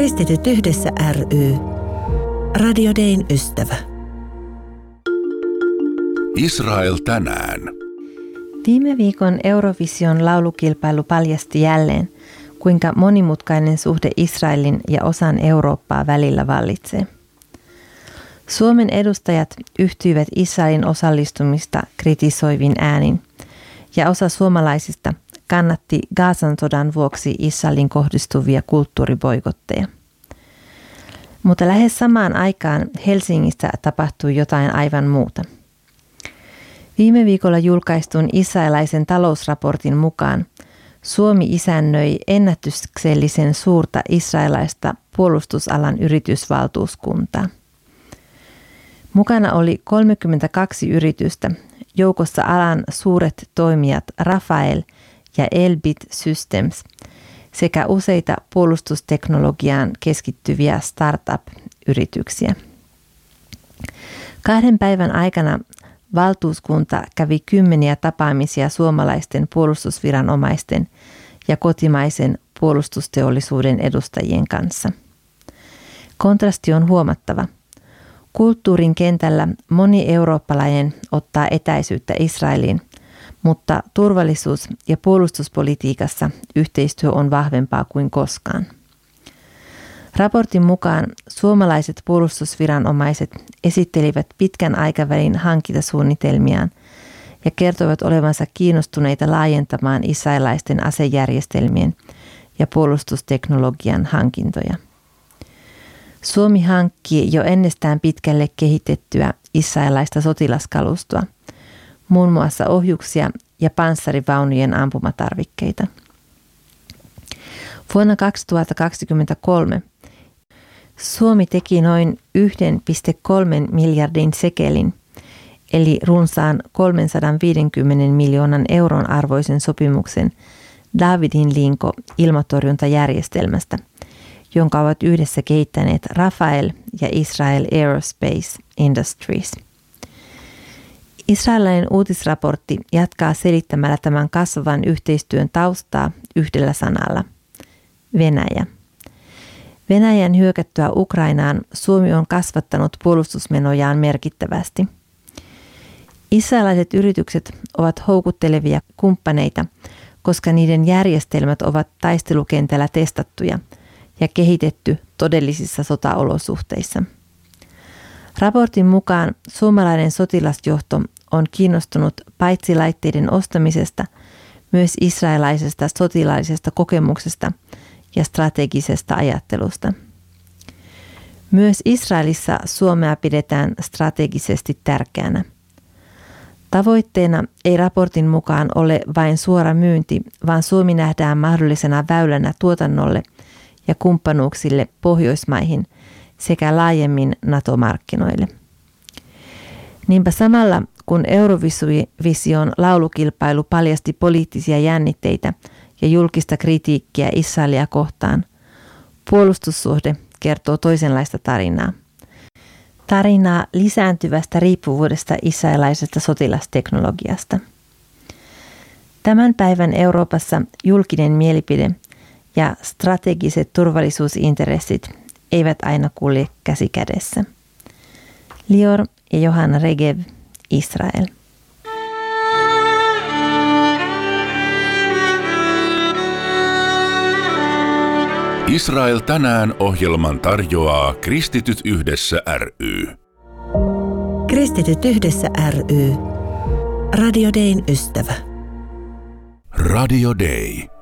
Kristityt yhdessä ry. Radio Dayn ystävä. Israel tänään. Viime viikon Eurovision laulukilpailu paljasti jälleen, kuinka monimutkainen suhde Israelin ja osan Eurooppaa välillä vallitsee. Suomen edustajat yhtyivät Israelin osallistumista kritisoivin äänin, ja osa suomalaisista kannatti Gazan sodan vuoksi Israelin kohdistuvia kulttuuriboikotteja. Mutta lähes samaan aikaan Helsingissä tapahtui jotain aivan muuta. Viime viikolla julkaistun israelaisen talousraportin mukaan Suomi isännöi ennätyksellisen suurta israelaista puolustusalan yritysvaltuuskuntaa. Mukana oli 32 yritystä, joukossa alan suuret toimijat Rafael ja Elbit Systems sekä useita puolustusteknologiaan keskittyviä startup-yrityksiä. 2 päivän aikana valtuuskunta kävi 10 tapaamisia suomalaisten puolustusviranomaisten ja kotimaisen puolustusteollisuuden edustajien kanssa. Kontrasti on huomattava. Kulttuurin kentällä moni eurooppalainen ottaa etäisyyttä Israeliin, mutta turvallisuus- ja puolustuspolitiikassa yhteistyö on vahvempaa kuin koskaan. Raportin mukaan suomalaiset puolustusviranomaiset esittelivät pitkän aikavälin hankintasuunnitelmiaan ja kertoivat olevansa kiinnostuneita laajentamaan israelaisten asejärjestelmien ja puolustusteknologian hankintoja. Suomi hankkii jo ennestään pitkälle kehitettyä israelaista sotilaskalustoa, muun muassa ohjuksia ja panssarivaunujen ampumatarvikkeita. Vuonna 2023 Suomi teki noin 1,3 miljardin sekelin, eli runsaan 350 miljoonan euron arvoisen sopimuksen Davidin linko ilmatorjuntajärjestelmästä, jonka ovat yhdessä kehittäneet Rafael ja Israel Aerospace Industries. Israelilainen uutisraportti jatkaa selittämällä tämän kasvavan yhteistyön taustaa yhdellä sanalla: Venäjä. Venäjän hyökättyä Ukrainaan Suomi on kasvattanut puolustusmenojaan merkittävästi. Israelilaiset yritykset ovat houkuttelevia kumppaneita, koska niiden järjestelmät ovat taistelukentällä testattuja ja kehitetty todellisissa sotaolosuhteissa. Raportin mukaan suomalainen sotilasjohto on kiinnostunut paitsi laitteiden ostamisesta, myös israelaisesta sotilaallisesta kokemuksesta ja strategisesta ajattelusta. Myös Israelissa Suomea pidetään strategisesti tärkeänä. Tavoitteena ei raportin mukaan ole vain suora myynti, vaan Suomi nähdään mahdollisena väylänä tuotannolle ja kumppanuuksille Pohjoismaihin sekä laajemmin NATO-markkinoille. Niinpä samalla kun Eurovision laulukilpailu paljasti poliittisia jännitteitä ja julkista kritiikkiä Israelia kohtaan, puolustussuhde kertoo toisenlaista tarinaa. Tarinaa lisääntyvästä riippuvuudesta israelaisesta sotilasteknologiasta. Tämän päivän Euroopassa julkinen mielipide ja strategiset turvallisuusintressit eivät aina kulje käsi kädessä. Lior ja Johanna Regev, Israel. Israel tänään -ohjelman tarjoaa Kristityt yhdessä ry. Kristityt yhdessä ry. Radio Dayn ystävä. Radio Day.